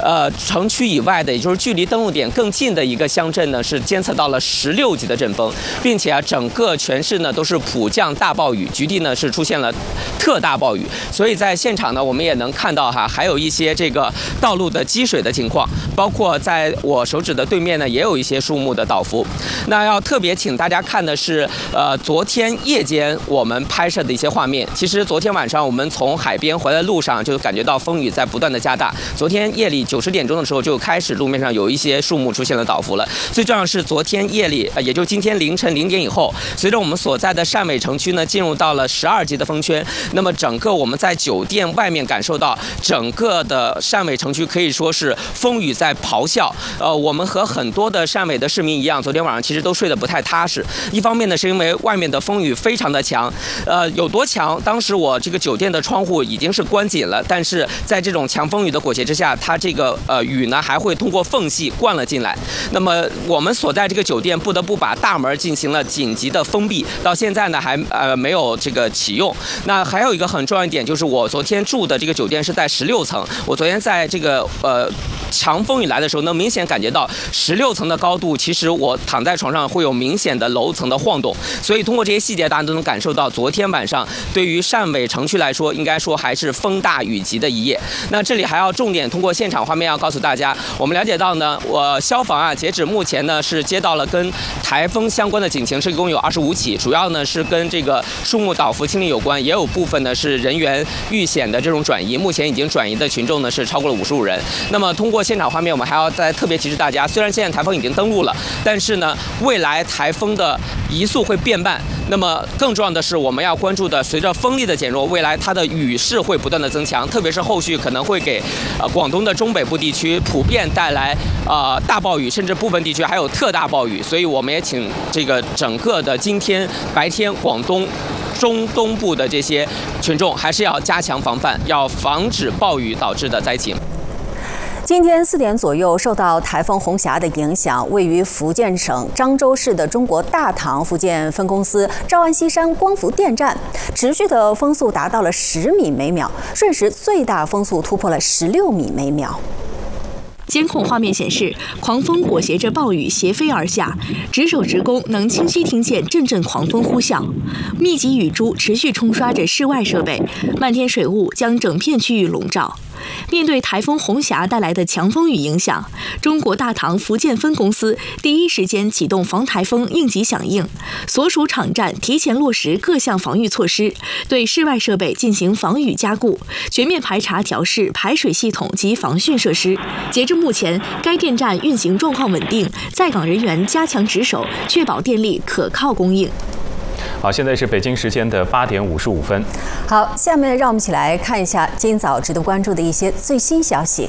城区以外的，也就是距离登陆点更近的一个乡镇呢，是监测到了16级的阵风，并且整个全市呢都是普降大暴雨，局地呢是出现了特大暴雨。所以在现场呢，我们也能看到还有一些这个道路的积水的情况，包括在我手指的对面呢，也有一些树木的倒伏。那要特别请大家看的是，昨天夜间我们拍摄的一些画面。其实昨天晚上我们从海边回来的路上就感觉到风雨在不断的加大。昨天夜里90点钟的时候就开始路面上有一些树木出现了倒伏了。最重要的是昨天夜里，也就是今天凌晨0点以后，随着我们所在的汕尾城区呢进入到了12级的风圈，那么整个我们在酒店外面感受到整个的汕尾城区可以说是风雨在咆哮。我们和很多的汕尾的市民一样，昨天晚上其实都睡得不太踏实。一方面呢，是因为外面的风雨非常的强，有多强？当时我这个酒店的窗户已经是关紧了，但是在这种强风雨的裹挟之下，它这个雨呢还会通过缝隙灌了进来。那么我们所在这个酒店不得不把大门进行了紧急的封闭，到现在呢还没有这个启用。那还有一个很重要一点就是我昨天住的这个酒店是在16层，我昨天在这个强风雨来的时候能明显感觉到16层的高度，其实我躺在床上会有明显的楼层的晃动，所以通过这些细节大家都能感受到昨天晚上对于汕尾城区来说应该说还是风大雨急的一夜。那这里还要重点通过现场画面要告诉大家，我们了解到呢，消防截止目前呢是接到了跟台风相关的警情，是一共有25起，主要呢是跟这个树木倒伏清理有关，也有部分呢是人员遇险的这种转移，目前已经转移的群众呢是超过了55人。那么通过现场画面，我们还要再特别提示大家，虽然现在台风已经登陆了，但是呢未来台风的移速会变慢，那么更重要的是我们要关注的，随着风力的减弱，未来它的雨势会不断的增强，特别是后续可能会给广东的中北部地区普遍带来大暴雨，甚至部分地区还有特大暴雨。所以我们也请这个整个的今天白天广东中东部的这些群众还是要加强防范，要防止暴雨导致的灾情。 今天4点左右，受到台风红霞的影响，位于福建省漳州市的中国大唐福建分公司诏安溪山光伏电站，持续的风速达到了10米每秒，瞬时最大风速突破了16米每秒。 监控画面显示，狂风裹挟着暴雨斜飞而下，值守职工能清晰听见阵阵狂风呼啸，密集雨珠持续冲刷着室外设备，漫天水雾将整片区域笼罩。面对台风红霞带来的强风雨影响，中国大唐福建分公司第一时间启动防台风应急响应，所属场站提前落实各项防御措施，对室外设备进行防雨加固，全面排查调试排水系统及防汛设施。截至目前，该电站运行状况稳定，在岗人员加强值守，确保电力可靠供应。 好，现在是北京时间的8点55分。 好，下面让我们一起来看一下今早值得关注的一些最新消息。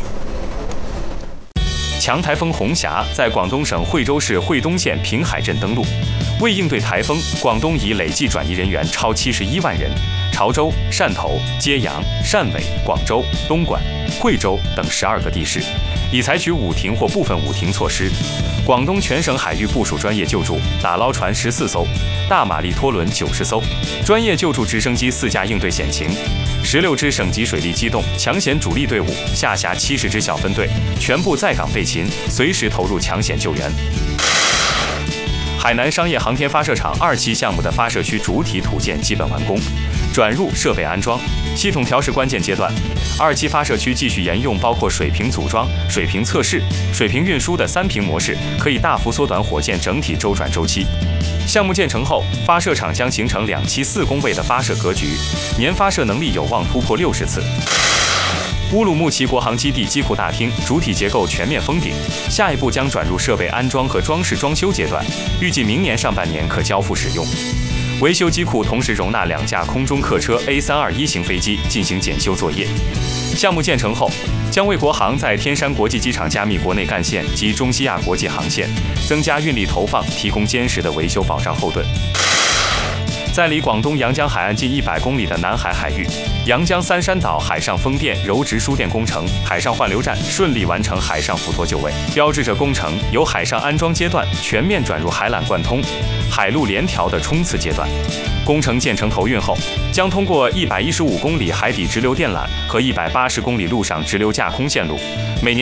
强台风红霞在广东省惠州市惠东县平海镇登陆。为应对台风，广东已累计转移人员超71万人。潮州、汕头、揭阳、汕尾、广州、东莞、惠州等12个地市已采取捂停或部分捂停措施。广东全省海域部署专业救助打捞船14艘，大马力拖轮90艘，专业救助直升机4架应对险情。16支省级水利机动抢险主力队伍下辖70支小分队，全部在岗备勤，随时投入抢险救援。海南商业航天发射场2期项目的发射区主体土建基本完工，转入设备安装、系统调试关键阶段。2期发射区继续沿用包括水平组装、水平测试、水平运输的3平模式，可以大幅缩短火箭整体周转周期。项目建成后，发射场将形成2期4公倍的发射格局，年发射能力有望突破60次。乌鲁木齐国航基地机库大厅主体结构全面封顶，下一步将转入设备安装和装饰装修阶段，预计明年上半年可交付使用。维修机库同时容纳2架空中客车 A321 型飞机进行检修作业。项目建成后，将为国航在天山国际机场加密国内干线及中西亚国际航线，增加运力投放，提供坚实的维修保障后盾。在离广东阳江海岸近100公里的南海海域，阳江三山岛海上风电柔直输电工程海上换流站顺利完成海上浮托就位，标志着工程由海上安装阶段全面转入海缆贯通、海陆联调的冲刺阶段。工程建成投运后，将通过115公里海底直流电缆和180公里陆上直流架空线路，每年